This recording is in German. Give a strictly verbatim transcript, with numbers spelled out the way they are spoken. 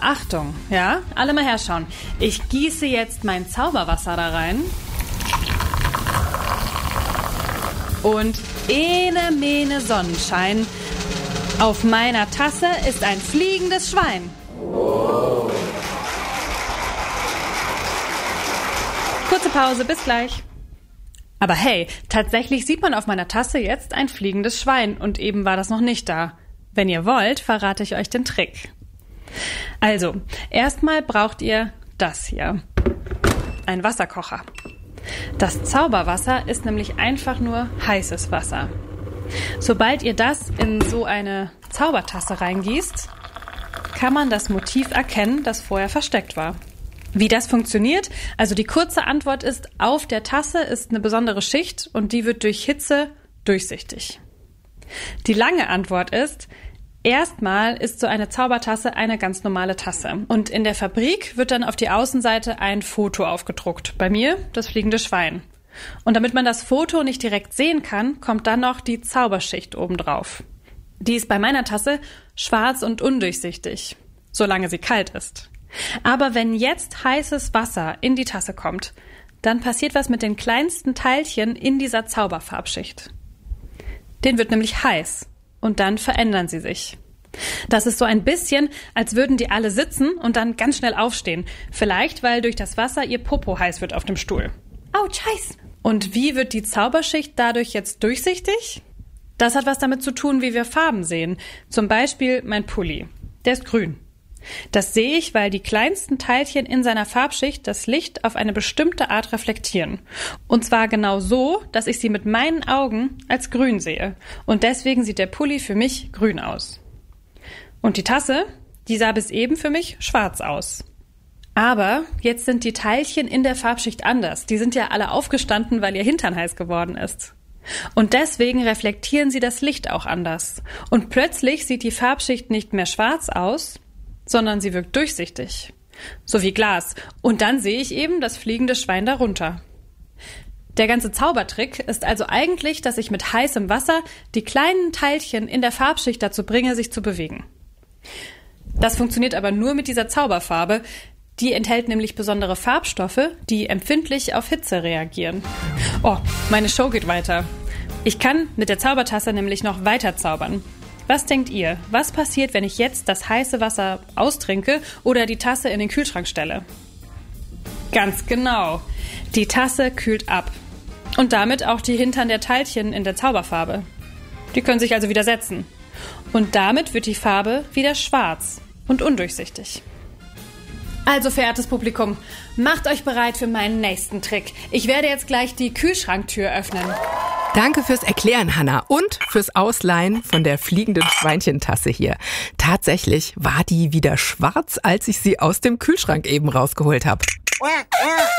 Achtung, ja? Alle mal herschauen. Ich gieße jetzt mein Zauberwasser da rein. Und ene mene Sonnenschein. Auf meiner Tasse ist ein fliegendes Schwein. Oh. Kurze Pause, bis gleich. Aber hey, tatsächlich sieht man auf meiner Tasse jetzt ein fliegendes Schwein und eben war das noch nicht da. Wenn ihr wollt, verrate ich euch den Trick. Also, erstmal braucht ihr das hier. Ein Wasserkocher. Das Zauberwasser ist nämlich einfach nur heißes Wasser. Sobald ihr das in so eine Zaubertasse reingießt, kann man das Motiv erkennen, das vorher versteckt war. Wie das funktioniert? Also die kurze Antwort ist, auf der Tasse ist eine besondere Schicht und die wird durch Hitze durchsichtig. Die lange Antwort ist, erstmal ist so eine Zaubertasse eine ganz normale Tasse. Und in der Fabrik wird dann auf die Außenseite ein Foto aufgedruckt. Bei mir das fliegende Schwein. Und damit man das Foto nicht direkt sehen kann, kommt dann noch die Zauberschicht obendrauf. Die ist bei meiner Tasse schwarz und undurchsichtig, solange sie kalt ist. Aber wenn jetzt heißes Wasser in die Tasse kommt, dann passiert was mit den kleinsten Teilchen in dieser Zauberfarbschicht. Den wird nämlich heiß und dann verändern sie sich. Das ist so ein bisschen, als würden die alle sitzen und dann ganz schnell aufstehen. Vielleicht, weil durch das Wasser ihr Popo heiß wird auf dem Stuhl. Autsch, heiß! Und wie wird die Zauberschicht dadurch jetzt durchsichtig? Das hat was damit zu tun, wie wir Farben sehen. Zum Beispiel mein Pulli. Der ist grün. Das sehe ich, weil die kleinsten Teilchen in seiner Farbschicht das Licht auf eine bestimmte Art reflektieren. Und zwar genau so, dass ich sie mit meinen Augen als grün sehe. Und deswegen sieht der Pulli für mich grün aus. Und die Tasse, die sah bis eben für mich schwarz aus. Aber jetzt sind die Teilchen in der Farbschicht anders. Die sind ja alle aufgestanden, weil ihr Hintern heiß geworden ist. Und deswegen reflektieren sie das Licht auch anders. Und plötzlich sieht die Farbschicht nicht mehr schwarz aus, sondern sie wirkt durchsichtig. So wie Glas. Und dann sehe ich eben das fliegende Schwein darunter. Der ganze Zaubertrick ist also eigentlich, dass ich mit heißem Wasser die kleinen Teilchen in der Farbschicht dazu bringe, sich zu bewegen. Das funktioniert aber nur mit dieser Zauberfarbe. Die enthält nämlich besondere Farbstoffe, die empfindlich auf Hitze reagieren. Oh, meine Show geht weiter. Ich kann mit der Zaubertasse nämlich noch weiter zaubern. Was denkt ihr? Was passiert, wenn ich jetzt das heiße Wasser austrinke oder die Tasse in den Kühlschrank stelle? Ganz genau. Die Tasse kühlt ab. Und damit auch die Hintern der Teilchen in der Zauberfarbe. Die können sich also wieder setzen. Und damit wird die Farbe wieder schwarz und undurchsichtig. Also, verehrtes Publikum, macht euch bereit für meinen nächsten Trick. Ich werde jetzt gleich die Kühlschranktür öffnen. Danke fürs Erklären, Hanna, und fürs Ausleihen von der fliegenden Schweinchentasse hier. Tatsächlich war die wieder schwarz, als ich sie aus dem Kühlschrank eben rausgeholt habe.